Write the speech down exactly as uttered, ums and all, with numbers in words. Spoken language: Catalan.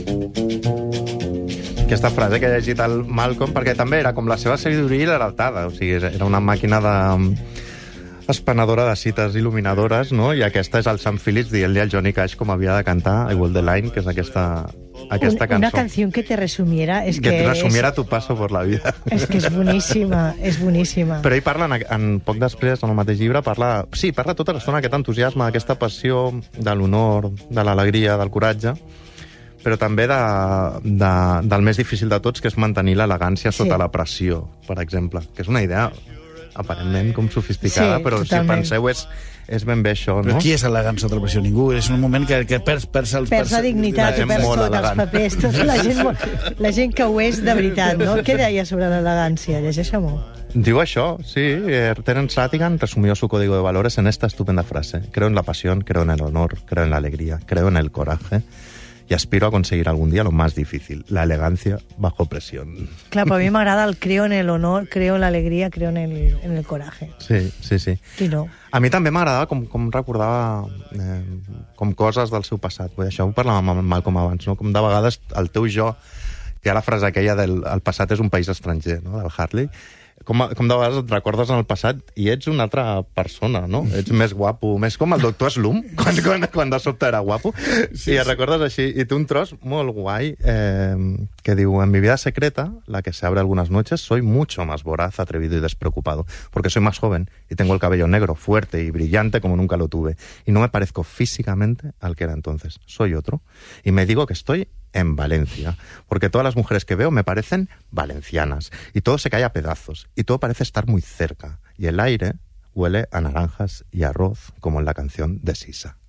Aquesta frase que ha llegit el Malcolm, perquè també era com la seva sabidoria i l'heretada, o sigui, era una màquina de... espanadora de cites il·luminadores, no? I aquesta és el Sam Phillips dient-li al Johnny Cash com havia de cantar I Walk the Line, que és aquesta, aquesta Un, cançó. Una canción que te resumiera. Es que, que te resumiera es, tu paso por la vida. És que és boníssima, és boníssima. Però ell parla, en, en poc després, en el mateix llibre, parla... Sí, parla tota l'estona aquest entusiasme, aquesta passió de l'honor, de l'alegria, del coratge, però també de, de, del més difícil de tots, que és mantenir l'elegància sota Sí. la pressió, per exemple, que és una idea aparentment com sofisticada, Sí, però totalment. si penseu és, és ben bé això, Però no? qui és elegant sota la pressió? Ningú. És un moment que, que perds, perds els... Perds la dignitat, la gent perds molt tot, els elegant. papers, tot, la, gent, mo- la gent que ho és de veritat, no? Què deia sobre l'elegància? Llegeix-ho. Diu això, sí. eh, Terence Rattigan resumió su código de valores en esta estupenda frase. Creo en la pasión, creo en el honor, creo en la alegría, creo en el coraje y aspiro a conseguir algún día lo más difícil, la elegancia bajo presión. Clar, però a mi m'agrada el creo en el honor, creo en l'alegria, creo en el, en el coraje. Sí, sí, sí. Qui no? A mi també m'agradava com, com recordava eh, com coses del seu passat. Vull dir, això ho parlàvem amb el Malcolm abans, no? Com de vegades el teu jo, hi ha la frase aquella del el passat és un país estranger, no? Del Harley. Com, com de vegades et recordes en el passat i ets una altra persona, no? Ets més guapo, més com el doctor Slum, quan, quan, quan de sobte era guapo, sí, i et recordes així. I té un tros molt guai eh, que diu: en mi vida secreta, la que se abre algunas noches, soy mucho más voraz, atrevido y despreocupado, porque soy más joven y tengo el cabello negro, fuerte y brillante como nunca lo tuve. Y no me parezco físicamente al que era entonces. Soy otro. Y me digo que estoy en Valencia, porque todas las mujeres que veo me parecen valencianas, y todo se cae a pedazos, y todo parece estar muy cerca, y el aire huele a naranjas y arroz, como en la canción de Sisa.